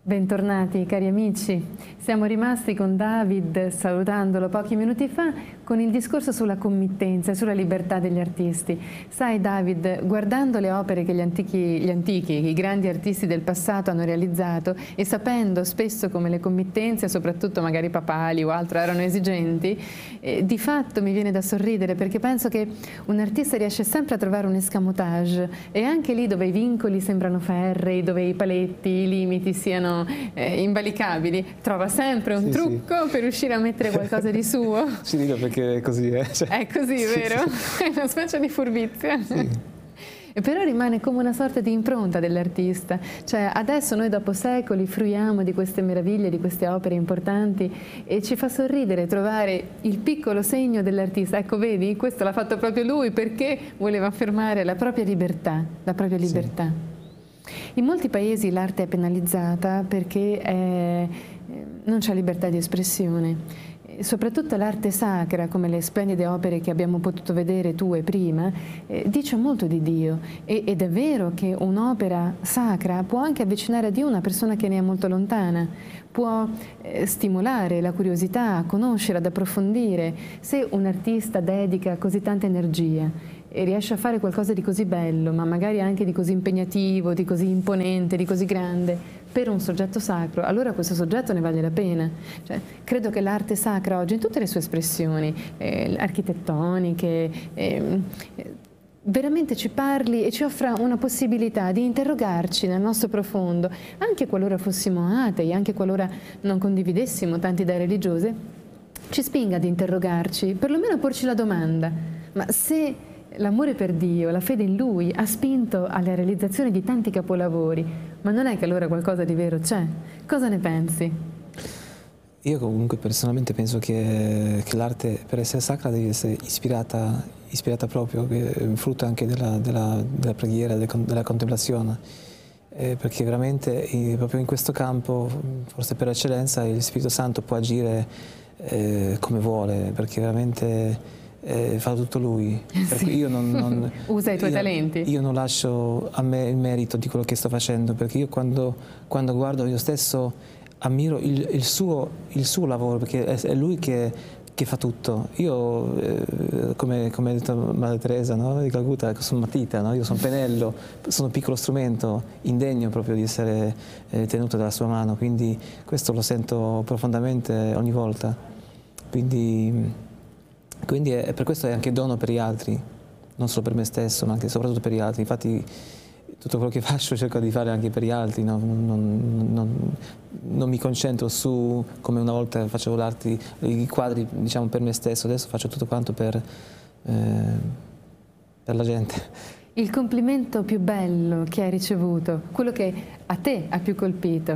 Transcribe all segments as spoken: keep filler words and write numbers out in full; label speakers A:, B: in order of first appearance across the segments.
A: Bentornati cari amici, siamo rimasti con David, salutandolo pochi minuti fa, con il discorso sulla committenza e sulla libertà degli artisti. Sai David, guardando le opere che gli antichi, gli antichi, i grandi artisti del passato hanno realizzato e sapendo spesso come le committenze, soprattutto magari papali o altro, erano esigenti, eh, di fatto mi viene da sorridere perché penso che un artista riesce sempre a trovare un escamotage e anche lì dove i vincoli sembrano ferrei, dove i paletti, i limiti siano Eh, invalicabili, trova sempre un sì, trucco sì. per riuscire a mettere qualcosa di suo.
B: Ci dico perché è così, eh? Cioè...
A: È così, sì, vero? Sì. È una specie di furbizia. Sì. E però rimane come una sorta di impronta dell'artista. Cioè adesso noi dopo secoli fruiamo di queste meraviglie, di queste opere importanti e ci fa sorridere trovare il piccolo segno dell'artista. Ecco, vedi, questo l'ha fatto proprio lui perché voleva affermare la propria libertà, la propria libertà. Sì. In molti paesi l'arte è penalizzata perché è, non c'è libertà di espressione. Soprattutto l'arte sacra, come le splendide opere che abbiamo potuto vedere tue prima, eh, dice molto di Dio. E, ed è vero che un'opera sacra può anche avvicinare a Dio una persona che ne è molto lontana, può eh, stimolare la curiosità, a conoscere, ad approfondire. Se un artista dedica così tanta energia e riesce a fare qualcosa di così bello, ma magari anche di così impegnativo, di così imponente, di così grande, per un soggetto sacro, allora questo soggetto ne vale la pena. Cioè, credo che l'arte sacra oggi, in tutte le sue espressioni, eh, architettoniche, eh, veramente ci parli e ci offra una possibilità di interrogarci nel nostro profondo, anche qualora fossimo atei, anche qualora non condividessimo tante idee religiose, ci spinga ad interrogarci, perlomeno a porci la domanda, ma se l'amore per Dio, la fede in Lui ha spinto alla realizzazione di tanti capolavori, ma non è che allora qualcosa di vero c'è? Cosa ne pensi?
B: Io comunque personalmente penso che, che l'arte per essere sacra deve essere ispirata, ispirata proprio, che è frutto anche della, della, della preghiera, della contemplazione, eh, perché veramente eh, proprio in questo campo, forse per eccellenza, il Spirito Santo può agire eh, come vuole, perché veramente... Eh, fa tutto lui. Per
A: sì.
B: cui io non, non,
A: usa i tuoi
B: io,
A: talenti.
B: Io non lascio a me il merito di quello che sto facendo, perché io quando, quando guardo io stesso ammiro il, il, suo, il suo lavoro, perché è, è lui che, che fa tutto. Io, eh, come, come ha detto Madre Teresa, no? Di Calcutta, sono matita, no? Io sono pennello, sono un piccolo strumento, indegno proprio di essere eh, tenuto dalla sua mano, quindi questo lo sento profondamente ogni volta. Quindi... Quindi è, per questo è anche dono per gli altri, non solo per me stesso, ma anche soprattutto per gli altri. Infatti tutto quello che faccio cerco di fare anche per gli altri, no? non, non, non mi concentro su, come una volta facevo l'arte, i quadri diciamo per me stesso, adesso faccio tutto quanto per, eh, per la gente.
A: Il complimento più bello che hai ricevuto, quello che a te ha più colpito?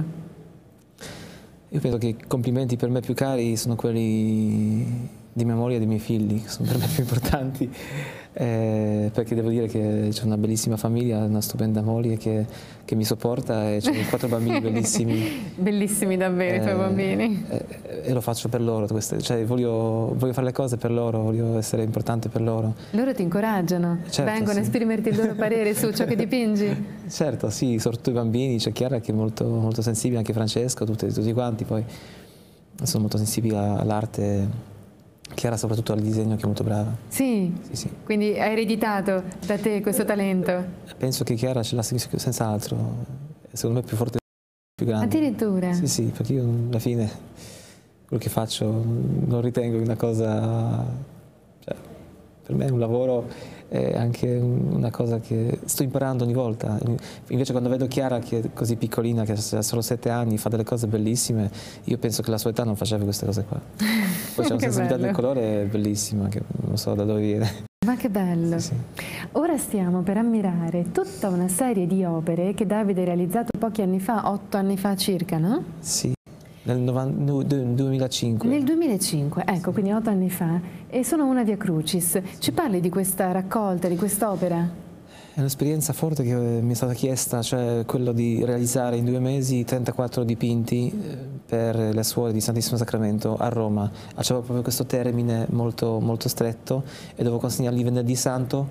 B: Io penso che i complimenti per me più cari sono quelli di memoria dei miei figli, che sono per me più importanti, eh, perché devo dire che c'è una bellissima famiglia, una stupenda moglie che, che mi sopporta e ho quattro bambini bellissimi.
A: Bellissimi davvero eh, i tuoi bambini.
B: Eh, e lo faccio per loro, queste, cioè voglio, voglio fare le cose per loro, voglio essere importante per loro.
A: Loro ti incoraggiano, certo, vengono sì. a esprimerti il loro parere su ciò che dipingi?
B: Certo, sì, soprattutto i bambini, c'è Chiara che è molto, molto sensibile, anche Francesco, tutti, tutti quanti poi sono molto sensibili all'arte. Chiara soprattutto al disegno, che è molto brava.
A: Sì? Sì, sì. Quindi hai ereditato da te questo talento?
B: Penso che Chiara ce l'ha senz'altro, secondo me è più forte, più grande.
A: Addirittura?
B: Sì, sì, perché io alla fine quello che faccio non ritengo una cosa, cioè, per me è un lavoro, è anche una cosa che sto imparando ogni volta. Invece quando vedo Chiara che è così piccolina, che ha solo sette anni, fa delle cose bellissime, io penso che la sua età non faceva queste cose qua. Poi c'è una sensibilità del colore bellissima, che non so da dove viene.
A: Ma che bello! Sì, sì. Ora stiamo per ammirare tutta una serie di opere che Davide ha realizzato pochi anni fa, otto anni fa circa, no?
B: Sì. Nel duemilacinque.
A: Nel duemilacinque, ecco, quindi otto anni fa. E sono una Via Crucis. Ci parli di questa raccolta, di quest'opera?
B: È un'esperienza forte che mi è stata chiesta, cioè quello di realizzare in due mesi trentaquattro dipinti per le suore di Santissimo Sacramento a Roma. Avevo proprio questo termine molto, molto stretto e dovevo consegnarli venerdì santo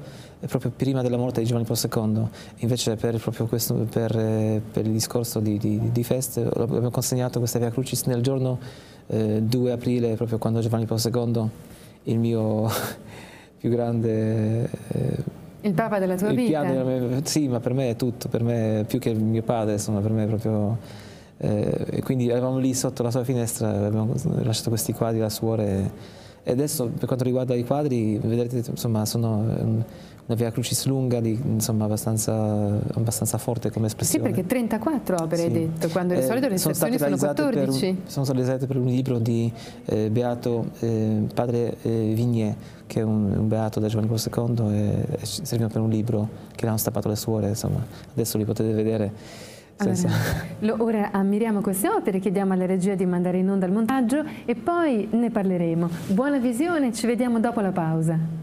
B: proprio prima della morte di Giovanni Paolo secondo. Invece per, proprio questo, per, per il discorso di, di, di feste abbiamo consegnato questa Via Crucis nel giorno eh, due aprile, proprio quando Giovanni Paolo secondo, il mio più grande... Eh,
A: il Papa della tua
B: il
A: vita?
B: Piano, sì, ma per me è tutto, per me più che il mio padre, insomma, per me è proprio... Eh, e quindi eravamo lì sotto la sua finestra, abbiamo lasciato questi quadri alla suore. E adesso per quanto riguarda i quadri, vedete, insomma, sono una Via Crucis lunga, di, insomma, abbastanza, abbastanza forte come espressione.
A: Sì, perché trentaquattro opere sì. hai detto, quando di
B: eh,
A: solito le inserzioni sono, sono quattordici.
B: Un, sono state realizzate per un libro di eh, Beato eh, Padre eh, Vigné, che è un, un beato da Giovanni Paolo secondo, e, e servivano per un libro che l'hanno stampato le suore, insomma, adesso li potete vedere.
A: Allora, lo, ora ammiriamo queste opere, chiediamo alla regia di mandare in onda il montaggio e poi ne parleremo. Buona visione, ci vediamo dopo la pausa.